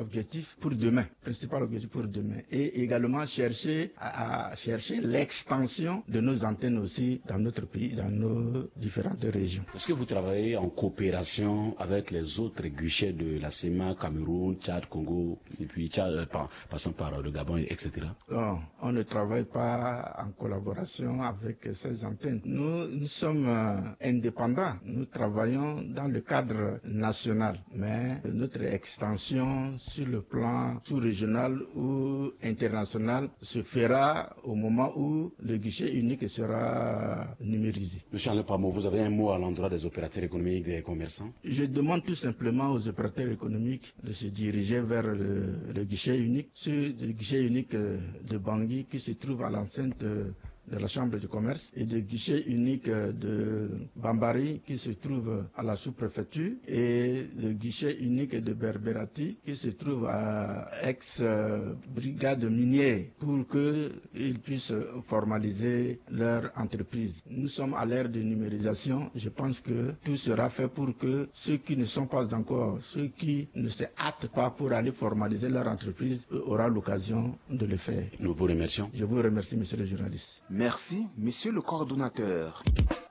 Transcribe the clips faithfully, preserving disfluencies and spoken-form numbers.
objectif pour demain, principal objectif pour demain. Et également chercher à, à chercher l'extension de nos antennes aussi dans notre pays, dans nos différentes régions. Est-ce que vous travaillez en coopération avec les autres guichets de la C E M A, Cameroun, Tchad, Congo, et puis Tchad, euh, par, passant par le Gabon, et cetera? Non, on ne travaille pas en collaboration avec ces antennes. Nous, nous sommes euh, indépendants. Nous travaillons dans le cadre national, mais notre extension sur le plan sous-régional ou international se fera au moment où le guichet unique sera numérisé. Monsieur Alain Pamo, vous avez un mot à l'endroit des opérateurs économiques, des commerçants? Je demande tout simplement aux opérateurs économiques de se diriger vers le, le guichet unique, sur le guichet unique de Bangui qui se trouve à l'enceinte de la Chambre de commerce et de guichet unique de Bambari qui se trouve à la sous-préfecture et le guichet unique de Berberati qui se trouve à ex-brigade minière pour qu'ils puissent formaliser leur entreprise. Nous sommes à l'ère de numérisation. Je pense que tout sera fait pour que ceux qui ne sont pas encore, ceux qui ne se hâtent pas pour aller formaliser leur entreprise auront l'occasion de le faire. Nous vous remercions. Je vous remercie, monsieur le journaliste. Merci, monsieur le coordonnateur.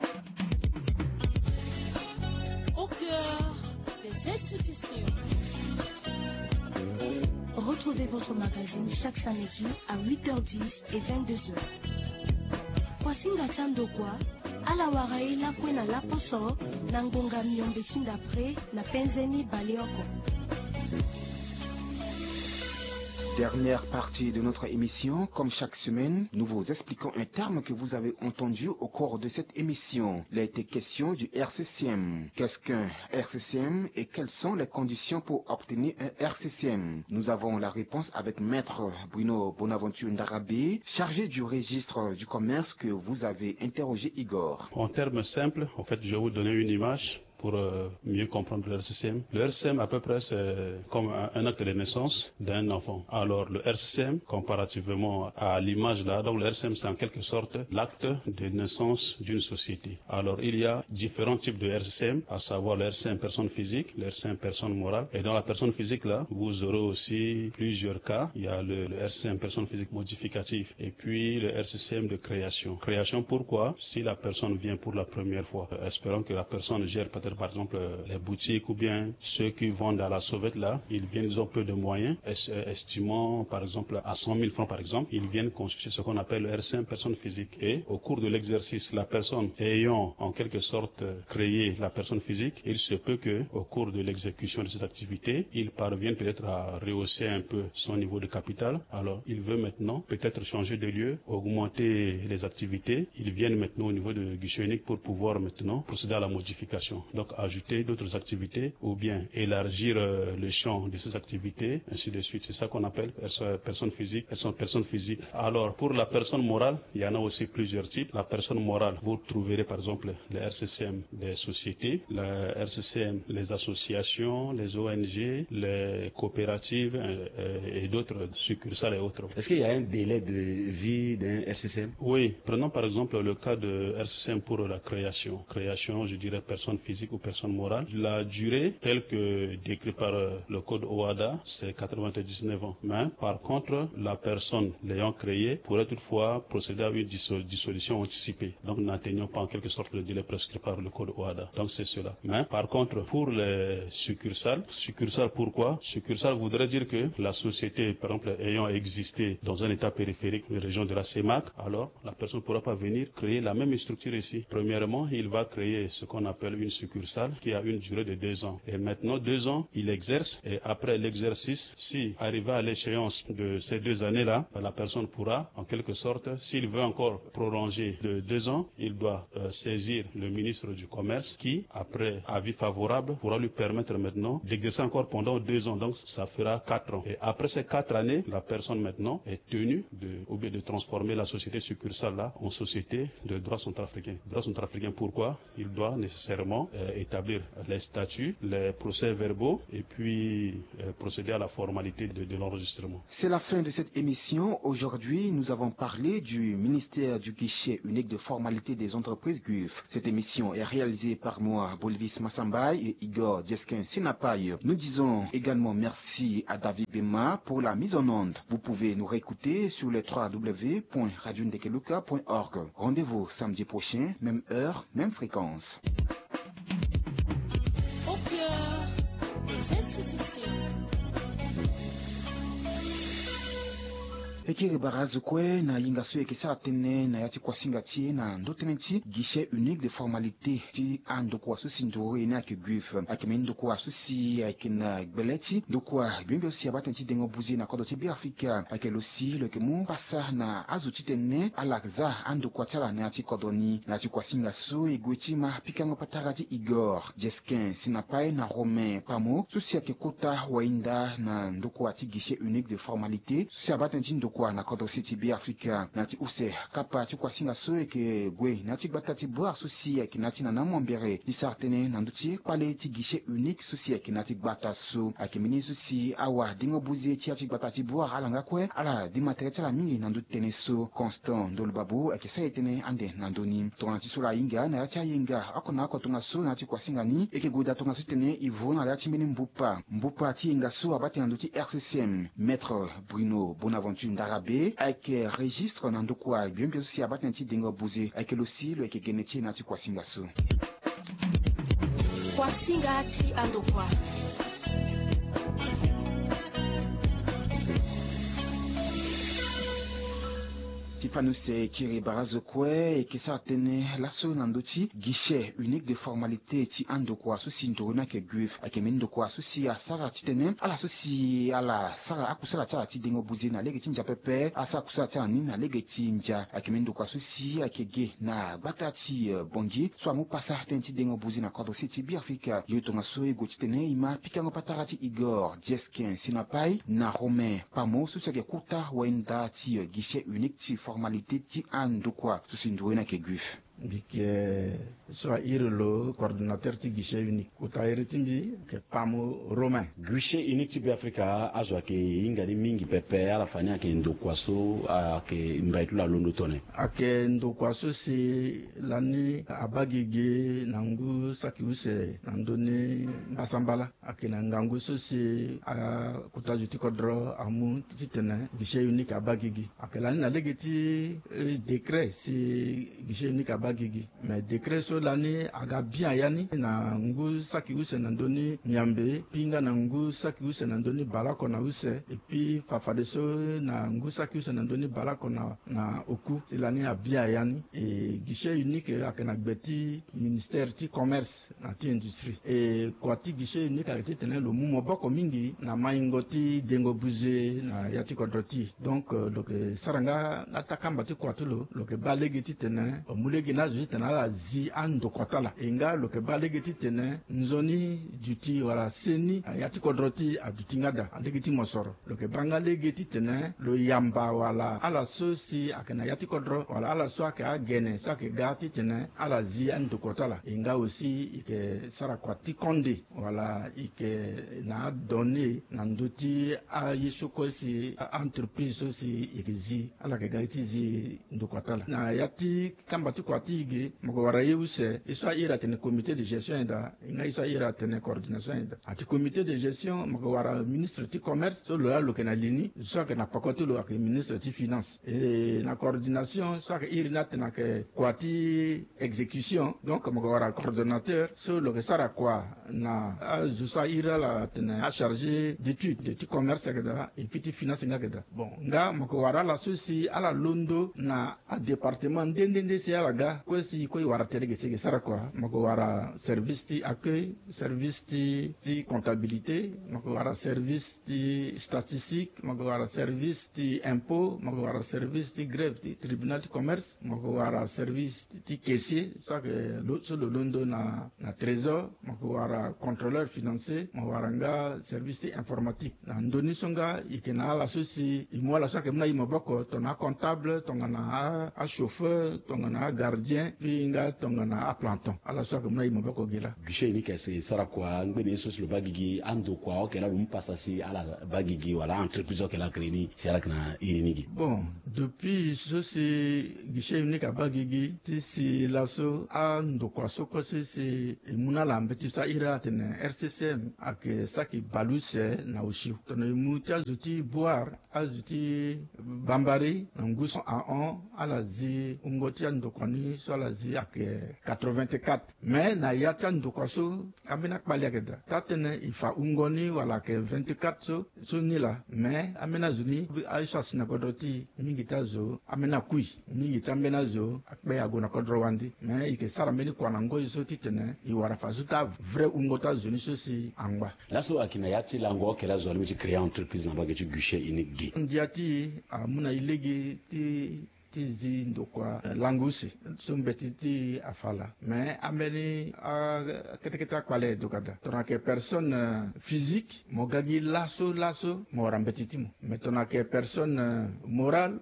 Au cœur des institutions. Retrouvez votre magazine chaque samedi à huit heures dix et vingt-deux heures. Kwasinga Chandokwa, ala warai la kwena la poso, nangonga miombe chindapre, na penzeni balioko. Dernière partie de notre émission, comme chaque semaine, nous vous expliquons un terme que vous avez entendu au cours de cette émission. Il a été question du R C C M. Qu'est-ce qu'un R C C M et quelles sont les conditions pour obtenir un R C C M? Nous avons la réponse avec Maître Bruno Bonaventure Ndarabé, chargé du registre du commerce que vous avez interrogé Igor. En termes simples, en fait, je vais vous donner une image pour euh, mieux comprendre le R C C M. Le R C C M, à peu près, c'est comme un, un acte de naissance d'un enfant. Alors, le R C C M, comparativement à l'image là, donc le R C C M, c'est en quelque sorte l'acte de naissance d'une société. Alors, il y a différents types de R C C M, à savoir le R C C M personne physique, le R C C M personne morale. Et dans la personne physique là, vous aurez aussi plusieurs cas. Il y a le, le R C C M personne physique modificatif et puis le R C C M de création. Création, pourquoi? Si la personne vient pour la première fois, euh, espérons que la personne gère peut-être par exemple les boutiques ou bien ceux qui vendent à la sauvette là, ils viennent, ils ont peu de moyens, estimant par exemple à cent mille francs par exemple, ils viennent constituer ce qu'on appelle le R C M personne physique. Et au cours de l'exercice, la personne ayant en quelque sorte créé la personne physique, il se peut que au cours de l'exécution de ces activités, il parvienne peut-être à rehausser un peu son niveau de capital. Alors il veut maintenant peut-être changer de lieu, augmenter les activités. Ils viennent maintenant au niveau de guichet unique pour pouvoir maintenant procéder à la modification. Donc ajouter d'autres activités ou bien élargir euh, le champ de ces activités, ainsi de suite. C'est ça qu'on appelle perso- personne physique, personne, personne physique. Alors pour la personne morale, il y en a aussi plusieurs types. La personne morale, vous trouverez par exemple le R C C M des sociétés, le R C C M, les associations, les O N G, les coopératives euh, et d'autres succursales et autres. Est-ce qu'il y a un délai de vie d'un R C C M? Oui, prenons par exemple le cas de R C C M pour la création. Création, je dirais personne physique ou personne morale. La durée, telle que décrite par le code O A D A, c'est quatre-vingt-dix-neuf ans. Mais par contre, la personne l'ayant créé pourrait toutefois procéder à une dissolution anticipée. Donc n'atteignons pas en quelque sorte le délai prescrit par le code O A D A. Donc c'est cela. Mais par contre, pour les succursales, succursales pourquoi? Succursale voudrait dire que la société, par exemple, ayant existé dans un état périphérique, une région de la C E M A C, alors la personne ne pourra pas venir créer la même structure ici. Premièrement, il va créer ce qu'on appelle une succursale qui a une durée de deux ans. Et maintenant, deux ans, il exerce et après l'exercice, si arrivé à l'échéance de ces deux années-là, la personne pourra, en quelque sorte, s'il veut encore prolonger de deux ans, il doit euh, saisir le ministre du Commerce qui, après avis favorable, pourra lui permettre maintenant d'exercer encore pendant deux ans. Donc, ça fera quatre ans. Et après ces quatre années, la personne maintenant est tenue de, ou bien de transformer la société succursale là en société de droit centrafricain. Droit centrafricain, pourquoi? Il doit nécessairement euh, euh, établir les statuts, les procès-verbaux et puis euh, procéder à la formalité de, de l'enregistrement. C'est la fin de cette émission. Aujourd'hui, nous avons parlé du ministère du guichet unique de formalité des entreprises G U F. Cette émission est réalisée par moi, Bolvis Massambay et Igor Djeskin Sinapaye. Nous disons également merci à David Bema pour la mise en onde. Vous pouvez nous réécouter sur le w w w point radio ndekeluka point org. Rendez-vous samedi prochain, même heure, même fréquence. Au cœur des institutions. Ekiri barazu kwe na yingasu ekisa tene na yati kwa singati na ndotenenti guichet unique de formalité ti ando kwa susi ndoro ina ke G U F akime ndo kwa susi akina gbeleti ndo kwa bimbe osi abatenti dengo buzi na kodo ti bi Afrika akelo si le ke mu pasa na azuti tene alakza ando kwa tala na yati kodoni na yati kwa singasu igwetima pikango patarati Igor Djeskin Sinapaye na Romain Pamo susi akekota wainda na ndo kwa ti guichet unique de formalité susi abatenti ndo kwa na kodo si ti bi Afrika nati use kapa ti kwa singa so eke gwe nati gbata ti boar susi eke nati na namombere di sartene na nduti pale ti guichet unique susi eke nati gbata so ake mini susi awa dingo buzi ti ati gbata ti boar alanga kwe ala di matere ti ala mingi na nduti tene so Constant Ndolubabu eke sa etene ande na ndoni tonga ti so la yinga na yati ayinga ako na ako tonga so nati kwa singa ni eke goda tonga so tene ivo na yati mini mbupa mbupa ti yinga so abati na nduti R C C M Maître Bruno Bonaventure Ndarabe avec registre na ndokwa bien bien aussi abatna ti dengo buzi avec le silo avec geneti na ti kwa singa so kwa singa ti andokwa. Tipanuse Kiri Barazo Kwe et qui s'attene la so nandoti guichet unique de formalité ti andokwa souci ndorona ke G U F ake mindokwa souci a sara titene ala souci ala sara akusala ta ti dengo buzi na lege tinja pepe asa kusala ta ni na lege tinja ake mindokwa souci ake ge na batati bongi so amu pasa tenti dengo buzi na kodro city bi Afrika yotonga so ego titene ima pikango patarati Igor Djeskin Sinapaye na Romain Pamo souci ake kuta wenda ti guichet unique ti formalité ti andokwa souci ndorona ke G U F bike soit irlo coordinateur ti guichet unique kuta iritimbi ke Pamo Romain guichet unique ti bi Afrika azwa ke ingani mingi pepe ala fani ake ndokwa so ake mbaitula londo tone ake ndokwa so si lani abagige nangu sakiuse nandoni mbasambala ake na ngangu so si kuta juti kodro amu titene guichet unique abagige ake lani na legeti décret si guichet unique abagige mais décret so lani aga bien yani na ngu saki use na ndoni nyambe pinga na ngu saki use na ndoni balako na use et puis fafade so na ngu saki use na ndoni balako na na oku lani a bien yani et guichet unique akena gbeti ministère ti commerce na ti industrie et kwa ti guichet unique aketi tene lo mumo boko mingi na maingo ti dengo buze na yati kodroti donc euh, donc saranga atakamba ti kwa tulo lo ke balegi ti tene omulegi na zo tene ala zi ando kotala enga lo ke balegi ti tene nzoni duti wala seni yati kodroti aduti ngada alegi ti mosoro lo ke banga legi ti tene lo yamba wala ala so si akena yati kodro wala ala so ake agene so ake ga ti tene ala zi ando kotala enga aussi ike sara kwa ti konde wala ike na donné na nduti a yisoko si entreprise so si ike zi ala ke ga ti zi ndo kotala na yati kamba ti kwa ti ige moko wara yeuse iso ira tene comité de gestion da nga iso ira tene coordination da ati comité de gestion moko wara ministre ti commerce so lo lo ke na lini so ke na pakoto lo ke ministre ti finance et na coordination so ke iri na tene ke kwa ti exécution donc moko wara coordonnateur so lo ke sara kwa na a zusa ira la tene a chargé d'études de ti commerce ke da et puis ti finance nga ke da bon nga moko wara la souci ala londo na a département ndende si ala ga ko si ko wara tele ke se sara kwa moko wara service ti accueil service ti ti comptabilité moko wara service ti statistique moko wara service ti impôt moko wara service ti grève ti tribunal ti commerce moko wara service ti caissier so ke lo so lo londo na na trésor moko wara contrôleur financier moko wara nga service ti informatique na ndoni songa ikena ala sosi imo ala so ke mna imo boko to na comptable to na a chauffeur to na garde quotidien puis nga tongana a planton ala soit que mna imba ko gila guichet unique c'est sara quoi ngbe so le bagigi ando quoi o kela lum passa si ala bagigi wala entreprise o kela créer c'est ala kana irinigi. Bon, depuis ceci guichet unique à bagigi ti si laso ando quoi so ko si muna la mbeti sa ira tene R C C M ak saki baluse na ushi tono mutia zuti boire azuti bambari nguso a on ala zi ungoti ando kwani so ala zi ak quatre-vingt-quatre mais na yata ando kwa so amena kbali akeda tatene ifa ungoni wala ke vingt-quatre so so nila mais amena zuni aisha sina kodroti mingi tazo amena kui mingi tambena zo akbe agona kodro wandi mais ike sara meni kwa nango iso titene iwara fazuta vrai ungota zuni so si angba laso akina yati lango kela zo alimi créer entreprise na bageti guichet unique ndiati amuna ilegi ti tizi ndokwa langusi sumbeti ti afala mais ameni a keteketa kwale dokada tonake personne physique mogagi laso laso mo rambetitimo mais tonake personne morale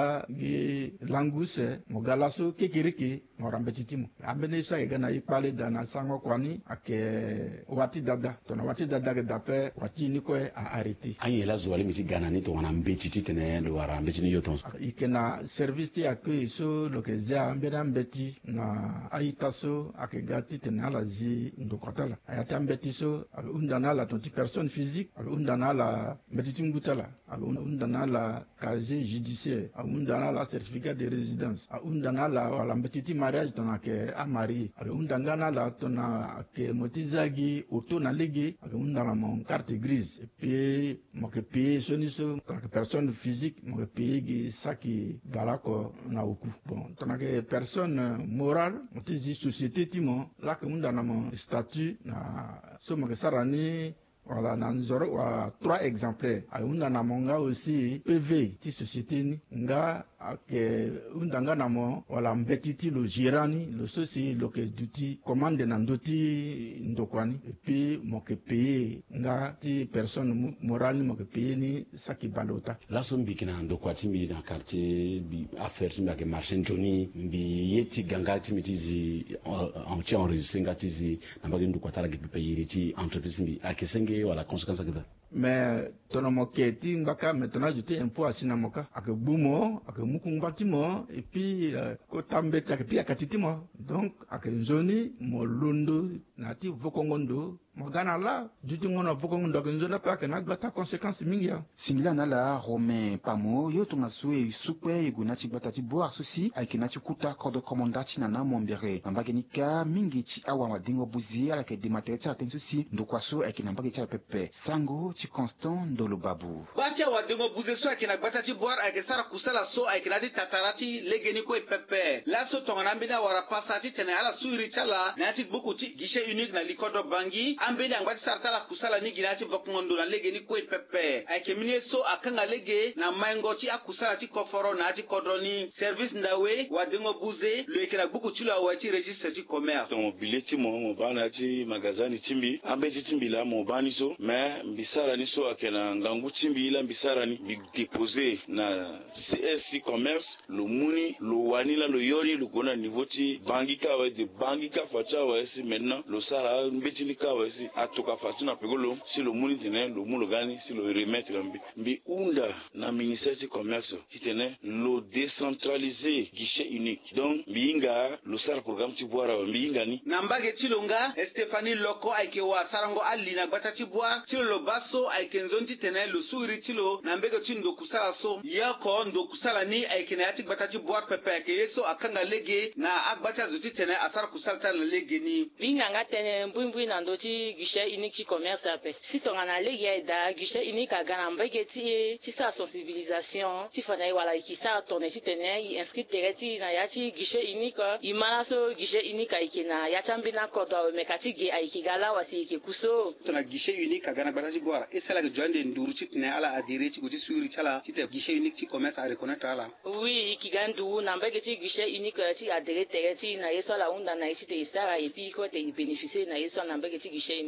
mogagi languse moga laso kekiriki mo rambetitimo ameni sa egana ipale dana sango kwani ake wati dada tona wati dada ke dape wati ni ko a arrêté ayi la zo alimi ti gana ni to wana mbetiti tene lo wara mbetini yoton ikena service ti accueil so lokezia mbena mbeti na aitaso akegati tena la zi ndokotala ayata mbeti so undana la tonti personne physique undana la mbeti ngutala undana la casier judiciaire undana la certificat de résidence undana la wala mbeti mariage tona ke amari undana la tona ke motizagi auto na legi undana mon carte grise et puis mo ke payer soniso que personne physique mo ke payer gi saki balako na uku bon tonake personne morale motizi société timo la ke mundana mo statut na so mo ke sarani voilà na nzoro wa trois exemplaires ay undana mo nga aussi P V ti société ni nga ake undanga na mo wala mbetiti lo girani lo sosi lo ke duti commande na ndoti ndokwani et puis mo ke payer nga ti personne morale mo ke payer ni saki balota la so mbikina ndokwati mbi na quartier bi affaire ti ke marché Johnny mbi yeti ganga ti mitizi en ti enregistré nga tizi na bagi ndokwata la ke payer ti entreprise mbi akesenge wala conséquence akeda mais tonomo ke ti ngaka maintenant je te impôt asina moka ake bumo ake mukungbatimo et puis euh, ko tambeti ake pi akatitimo donc ake nzoni mo londo nati vokongondo mogana la juti ngono vokongondo ke nzona pa ke na gbata conséquence mingia singila na la Romain Pamo yo tonga sué sukwe igunati gbata ti boar sosi ake na ti kuta kordo komandati na na mombere ambagenika mingi ti awa wadingo buzi ala ke dematere ti aten sosi ndokwaso ake na mbage ti ala pepe sango ti Constant Ndolo Babu batia wadingo buzi so ake na gbata ti boar ake sara kusala so ake na di tatarati legeni ko pepe la so tonga na mbina wara pasati tene ala suiri chala na ti buku ti guichet unique na likodo bangi ambeli angwati sarta la kusala ni ginati vokungondo na legeni ko pepe ake minie so akanga lege na maingo ti akusala ti koforo na ti kodroni service ndawe wadingo buze lo eke na buku ti lo awa ti registre ti commerce ton bileti mo mo bana ti magazani timbi ambe ti timbi la mo bani so mais mbisara ni so ake na ngangu timbi la mbisara ni bi déposer na C S C commerce lo muni lo wani la lo yoni lo gona niveau ti bangi ka wa de bangi ka facha wa si maintenant lo sara mbeti ni ka wa si atoka fatu na pegolo si lo muni tene lo mulo gani si lo remettre mbi mbi unda na ministère du commerce qui tene lo décentraliser guichet unique donc mbinga lo sara programme ti boara mbinga ni na mbage ti longa Stéphanie Loko aike wa sarango ali na gbata ti boa ti lo baso aike nzonti tene lo suiri ti lo na mbege ti ndo kusala so yako ndo kusala ni aike na yati gbata ti boa pepe aike yeso akanga lege na agbata zoti tene asara kusala ta na lege ni binga nga tene mbuimbui na ndo ti guichet unique ti commerce ape si tonga na lege ya da guichet unique aga na mbege ti ti sa sensibilisation ti fana i wala ki sa tone ti tene i inscrit tere ti na ya ti guichet unique i mana so guichet unique aike na ya chambi na kodo me kati ge aike gala wasi ke kuso tona guichet unique aga na gbata ti boa e sala ke joinde nduru ti tene ala adire ti go ti suiri chala ti te guichet unique ti commerce a reconnaître ala oui ki gandu na mbege ti guichet unique ti adire tere ti na yeso la unda na ti te isara et puis ko te bénéficier na yeso na mbege ti guichet unique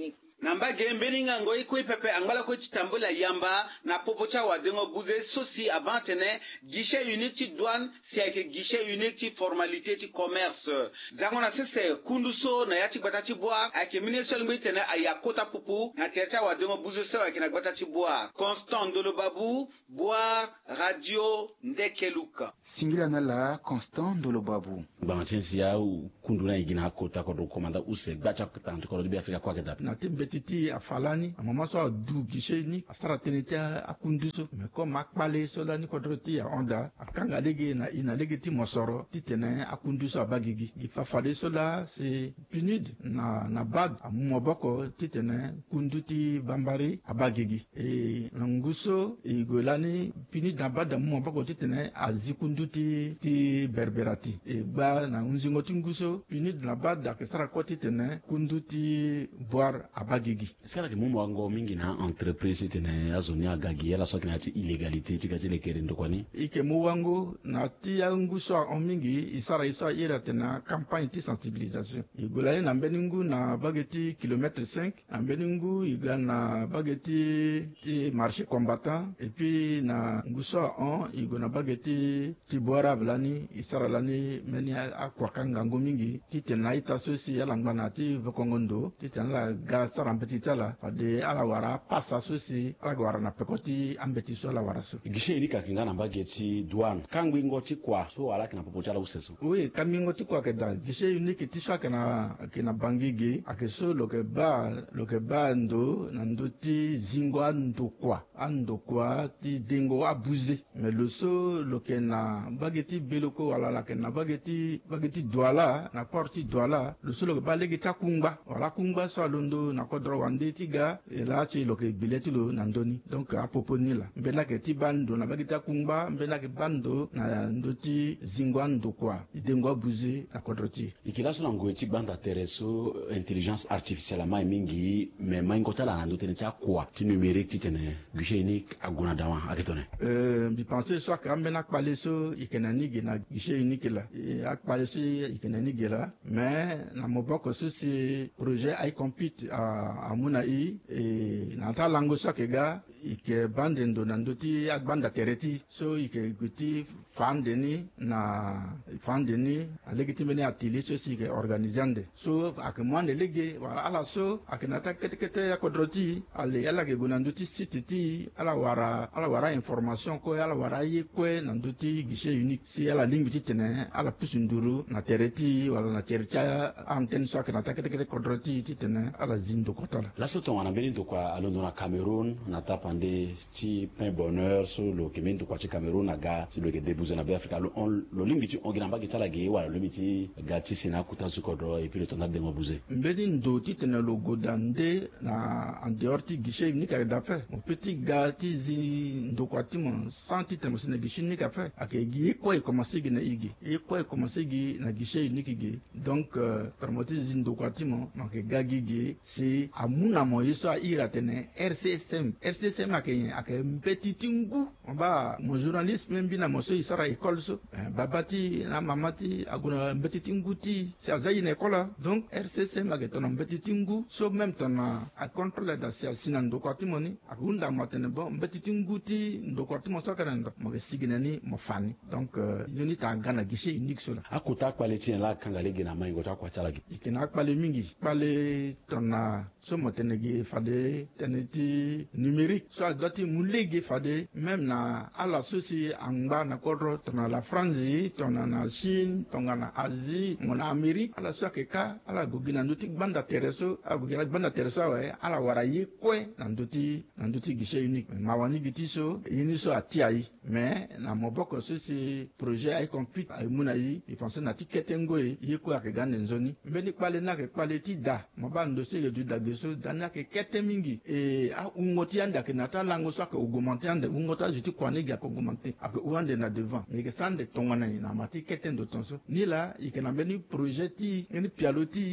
namba gembeni ngango iko pepe angala ko chitambula yamba na popo cha wadengo buze sosi abantene guichet unique ti douane si avec guichet unique ti formalité ti commerce zangona sese kunduso na yati gbata ti boire avec ministre ngwe tene ayakota pupu na terta wadengo buze so avec na gbata ti boire Constant Ndolo Babu boire radio ndekeluka singila nala Constant Ndolo Babu bantensia kunduna igina kota ko do komanda use gbacha tanto ko do bi Afrika kwa kedap na timbetiti afalani mama so du guichet ni asara tenete akunduso me ko makpale so la ni kodroti ya onda akanga lege na ina lege ti mosoro titene akunduso abagigi ifafade so la c'est punid na na bad amumo boko titene kunduti bambari abagigi e nguso igolani punid na bad amumo boko titene azikunduti ti berberati e ba na unzingo tinguso punid na bad akesara ko titene kunduti boire abagigi skala ke mumo wango mingi na entreprise tene azoni agagi yala so kana ti illégalité ti kati le kerendo kwani ike mu wango na ti yangu so on mingi isara iso ira tena campagne ti sensibilisation igolale na mbeningu na bageti kilomètre cinq na mbeningu igana bageti ti marché combattant et puis na nguso on igona bageti ti boira blani isara lani meni akwakanga ngo mingi ti tena ita so si yala ngana ti vokongondo ti tena ga sara petitala de ala wara passa so si ala wara na pekoti ambeti so ala wara so guichet ni ka kinga na bageti douane kangwi ngoti kwa so ala kina popo chala useso oui kami ngoti kwa ke da guichet unique ti so kana kina bangigi akeso lo ke ba lo ke ba ndo na ndo ti zingwa ndo kwa ando kwa ti dengo abuze mais le so lo ke na bageti beloko wala la ke na bageti bageti douala na porti douala le so lo ke ba legi ta kungba wala kungba so alondo na kodro wande ti ga la ti lo ke bileti lo na ndoni donc apopo ni la mbena ke ti bando na bagita kungba mbena ke bando na ndoti zingwa ndo kwa idengwa buze na kodroti ikila so na ngo ti banda tereso intelligence artificielle ma mingi me ma ngota la ndo tene cha kwa ti numérique ti tene guichet unique aguna dawa aketone euh bi penser so ka mbena kpale so ikena ni gena guichet unique la akpale so ikena ni gela mais na moboko so si projet ay compete a amuna i e na ta lango so ke ga ike bande ndo na ndoti agbanda tereti so ike guti fandeni na fandeni alegiti meni atili so si ke organizande so akemwande lege wala ala so akenata kete kete akodroti ale ala ke guna ndoti sititi ala wara ala wara information ko ala wara ye ko na ndoti guichet unique si ala lingi titene ala pusunduru na tereti wala na tercha antenne so akenata kete kete kodroti titene ala zindo kotala la so to wana beni to kwa alondo na Cameroun na tapande ti pain bonheur so lo kemen to kwa ti Cameroun aga ti lo ke debuze na Afrika lo on lo limbi ti on gina ba gitala ge wala lo miti gati sina kuta su kodro et puis le tonda de ngobuze mbedi ndo ti tene lo godande na en dehors ti guichet unique avec d'affaires mon petit gars ti zi ndo kwa ti mon sans ti tene sine guichet unique affaire ake gi ko e commencer gi na igi e ko e commencer gi na guichet unique gi donc euh, permoti zi ndo kwa ti mon ma ke gagi gi c'est amuna mo yeso a ira tene R C S M R C S M ake ake petit tingu ba mon journaliste même bina mo so isara école so babati na mamati aguna petit tingu ti c'est azayi na école donc R C S M ake tona petit tingu so même tona a contrôle da sia sinan do kwati moni akunda matene bon petit tingu ti ndo kwati mo so kana ndo mo siginani mo fani donc yoni ta gana guichet unique so la akuta quality la kangale gina mai ngota kwa chala gi ikina kpale mingi kpale tona so motene gi fade teneti numérique so adoti mulege fade même na ala sosi angba na kodro tona la France tona na Chine tona na Asie mona Amérique ala so keka ala gogina ndoti banda tereso agogina banda tereso wa ala wara ye kwe na ndoti na ndoti guichet unique mawani giti so yini so atiai mais na moboko sosi projet ay compete ay muna yi il pense na tikete ngoe ye ko akegane nzoni mbeni kpale na ke kpale ti da moba ndo se du da geso dana ke kete mingi e a ungoti anda ke nata lango so ke augmenter anda ungota juti kwani ga ko augmenter ak uande na devant ni ke sande tongana na mati kete ndo tonso ni la ikena mbeni projet ti ni pialoti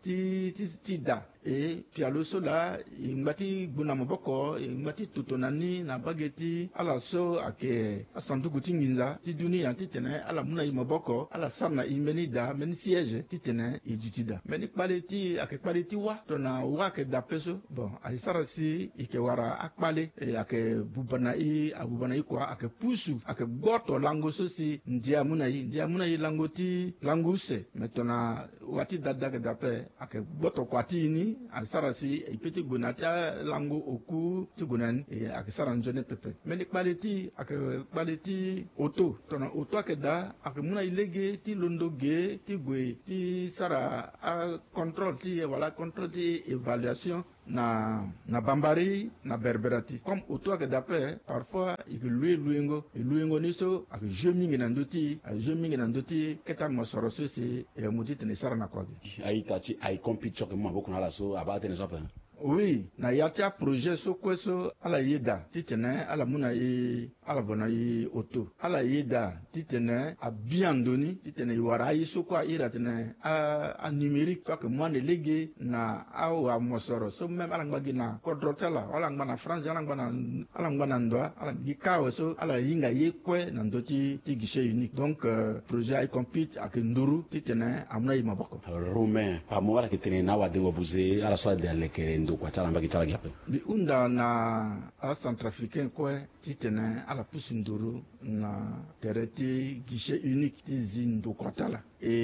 ti ti ti da e pialo so la ngati buna maboko ngati tutonani na bageti ala so ake asanduku tinginza ti dunia ti tene ala muna i maboko ala sarna i meni da meni siège ti tene i jutida meni kpale ti ake kpale ti wa to na wa ke da peso bon ai sara si ike wara akpale e ake bubana i abubana i kwa ake pusu ake goto lango so si ndia muna i ndia muna i lango ti lango se metona wati dada ke dape ake goto kwa ti ni ai sara si ipeti gonati lango oku ti gonan e ake sara njone pepe meni kpale ti ake kpale ti oto to na oto ake da ake muna i lege ti londo ge ti gwe ti sara a contrôle ti wala contrôle ti évaluation na na bambari na berberati comme auto ake dape parfois ike lue luengo e luengo ni so ake jeu mingi na ndoti a jeu mingi na ndoti keta mosoro so si e muti tene sara na kwage ai tati ai compete choke mo boku na la so abate ne so pa. Oui, na yatia projet so kweso ala yeda titene ala muna i ala bona i auto ala yeda titene a biandoni titene wara i so kwa ira tene a a numérique quoi que moi ne lege na a wa mosoro so même ala ngba na kodrotela ala ngba na France ala ngba na ala ngba na ndo ala gikawo so ala yinga yekwe na ndoti ti guichet unique donc euh, projet ai compete ak nduru titene amna i maboko Romain pa mo wala kitene na wa dengo buze ala so de lekere kwa chala mbaki chala gyape bi unda na a centrafricain kwe titene ala pusunduru na tereti guichet unique ti zindo kwatala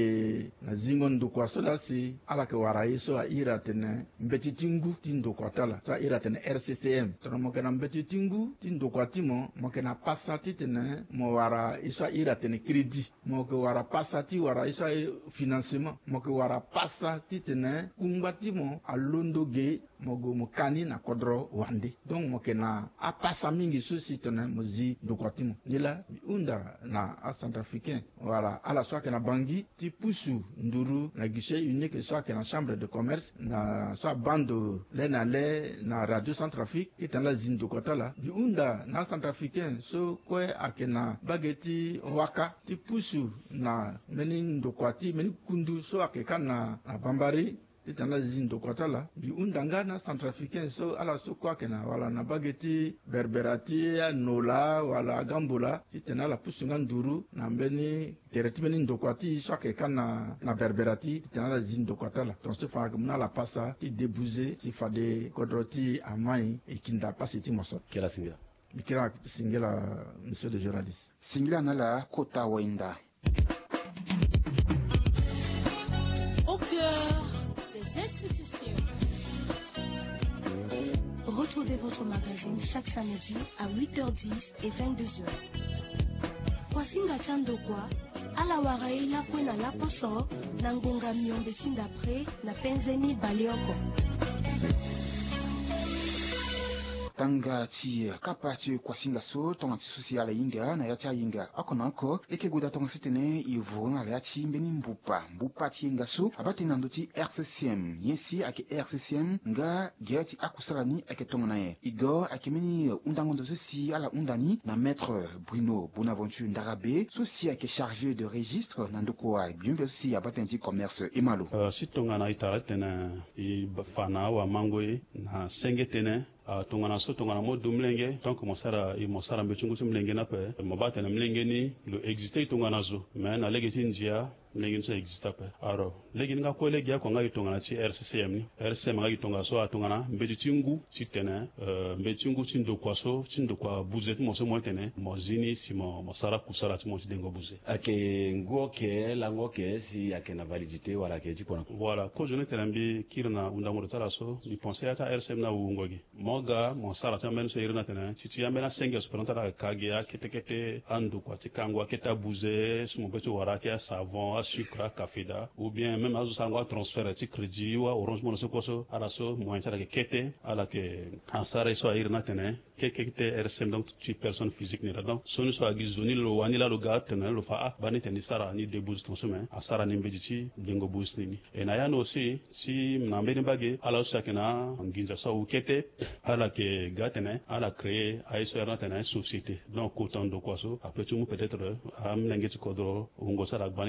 e na zingo ndo kwa sola si ala ke wara iso a ira tene mbeti tingu ti ndo kwatala sa ira tene R C C M tono mo kana mbeti tingu ti ndo kwatimo mo kana passa titene mo wara iso a ira tene crédit mo ke wara passa ti wara iso a financement mo ke wara passa titene kungatimo a londo ge mogo mokani na kodro wande donc mokena a passa mingi sosi tene mozi dokwatimo nila unda na a centrafricain voilà ala soit na bangi ti pusu nduru na guichet unique soit na chambre de commerce na soit bande le na le na radio centrafrique qui est la zine dokwatala bi unda na centrafricain so kwe akena bageti waka ti pusu na meni ndokwati meni kundu so akeka na na bambari itana zindo kwatala bi undanga na centrafricain so ala so kwa kena wala na bageti berberati nola wala gambola itana la pusunga nduru na mbeni tereti beni ndokwati so akeka na na berberati itana la zindo kwatala donc se fa na la passa ti débouser ti fade kodroti amai ikinda passi ti moso kela singela bikira singela monsieur le journaliste singela na la kota wainda. Au cœur des institutions. Retrouvez votre magazine chaque samedi à huit heures dix et vingt-deux heures. Kwasinga Chandokwa, ala waraila kwena laposo, nangonga miombe chindapre, na penzeni balioko. Tanga ti kapa ti kwasinga so tonga ti social yinga na yatia yinga akona ko eke goda tonga sitene ivu na yati mbeni mbupa mbupa ti yinga so abati nando ti R C C M yensi ake R C C M nga gati akusalani ake tonga na ye igo ake meni undangondo so si ala undani na maître Bruno Bonaventure Ndarabe so si ake chargé de registre nando ko a bien si abati commerce emalo uh, si tonga na itara tena i fana wa mangoe na senge tene a uh, tongana so tongana mo dumlenge donc mo sara i mo sara mbechungu mlenge na pe mo bata na mlenge ni lo existe tongana zo mais na legesi njia mlenge so existe pe aro legi nga ko legi ko nga tongana ci R C C M ni R C C M nga tonga so atongana mbechungu ci tene euh mbechungu ci ndo kwa so ci ndo kwa buzet mo so mo tene mo zini si mo mo sara kusala ci mo ci dengo buze ake ngoke la ngoke si ake na validité wala ke ci pona voilà ko je ne telambi kirna unda mo tara so ni penser ata R C M na wungogi moga mo sara ta men so irna tene ci ci amena senga so pronta da kage ya kete kete andu kwa ti kangwa keta buze sumo beto wara ke savon sucre kafida ou bien même azu sangwa transfert ti crédit wa orange mo so koso ala so mo intara ke kete ala ke ansara so irna tene ke kete R C M donc ci personne physique ni donc so ni so agi zoni lo wani la lo ga tene lo fa ah bani tene sara ni debouze ton chemin asara ni mbeji ci dengo bus ni e na ya no si si na mbeni bage ala so sakena nginza so ukete ala ke gatene ala créer ay so erna tene société donc autant de quoi so après tout peut-être am nangeti kodro ungo sara bani na kusa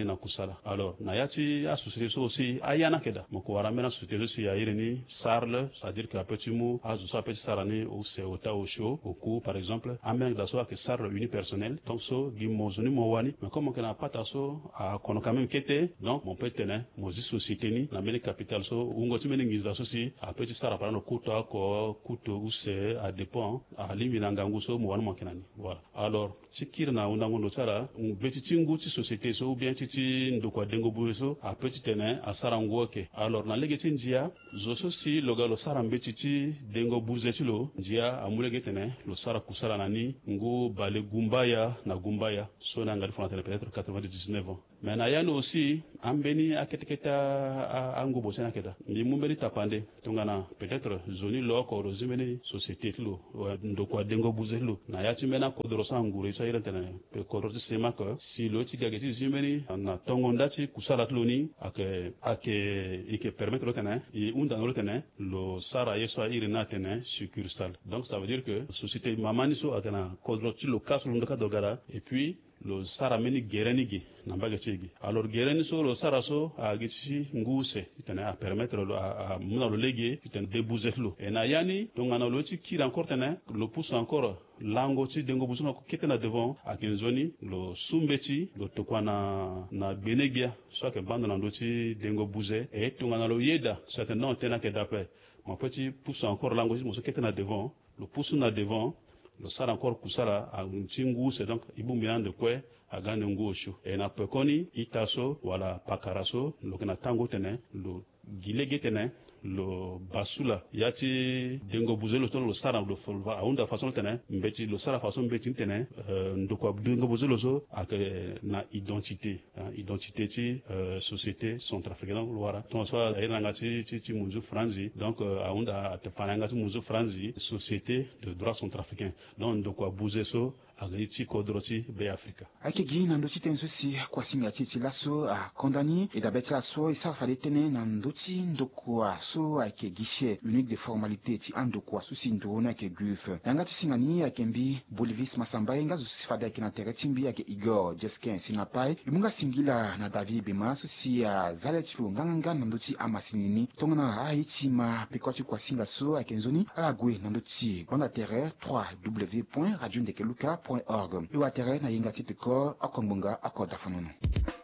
sala alors na yati a société so aussi ayana keda mo ko wara mena société aussi a ireni sarle c'est-à-dire que petit mot a zo petit sarani ou c'est au ta au show au coup par exemple amen da so que sarle unipersonnel donc so gi mo zoni mo wani mais comme on n'a pas taso a kono quand même kete donc mon peut tenir mo zi société ni na meni capital so ungo ti meni ngiza so si a petit sara parano kuto ko kuto ou c'est à dépend a limina ngangu so mo wan mo kenani voilà alors sikir na undango ndo sara un beti tingu ti société so ou bien ti ti ndokwa dengo buso a petit tenir a sara ngoke alors na lege ti njia zo so si loga lo sara mbeti ti dengo buze ti lo njia amulege tenir lo sara kusala nani ngo bale gumbaya na gumbaya so na ngali fona peut-être quatre-vingt-dix-neuf ans mais na yano aussi ambeni aketeketa ango bosena keda ndi mumbeni tapande tungana peut-être zoni lo ko rozimeni société lo ndokwa dengo buze lo na yati mena kodoro sangure so irentene pe kodoro sema ko si lo ti gageti zimeni na tongo ndati kusala tloni ake ake ike permettre tene et unda no tene lo sara yeso irina tene succursale donc ça veut dire que société mamani so akana kodoro ti lo kaso ndoka dogara et puis lo sara meni gereni gi nambaga chegi alors gereni so lo sara so a gichi nguse itane a permettre lo a muna lo lege itane débouzer lo et na yani donc ana lo ti kira encore tane lo pousse encore lango ti dengo busuno ko ketena devant a kenzoni lo sumbeti lo tokwana na benegbia so ke bando na ndo ti dengo buze et tongana lo yeda certainement tena ke d'après mon petit pousse encore lango ti mo so ketena devant lo pousse na devant lo sara encore kusala a ntingu c'est donc ibumbinan de kwe a gane ngosho e na pekoni itaso wala pakaraso lo kana tango tene lo gilege tene lo basula yati dengo buzelo to lo sara lo folva aunda façon tene mbeti lo sara façon mbeti tene euh, ndoko dengo buzelo so ak na identité hein, identité ti euh, société centrafricaine lo wara to so ina ngati ti ti munzu franzi donc euh, aunda te fananga ti munzu franzi société de droit centrafricain donc ndoko buzeso agiti kodroti be Afrika akegi na ndochi tenso si kwa singa titi laso a condamné et d'abeti laso et ça fallait tenir na ndochi ndoko so ake guichet unique de formalité ti andoko so si ndona ke guf ngati singani akembi Bolivis Masamba nga zo sifada ke na teretimbi ake Igor Jeskin sinapai imunga singila na David Bema so si a zaletlo nganga na ndochi amasinini tongana na haiti ma pekwati kwa singa so ake nzoni ala gwe na ndochi banda terre w w w point radio ndekeluka point org. Iwa tere na yinga tipiko akongbunga akodafonono.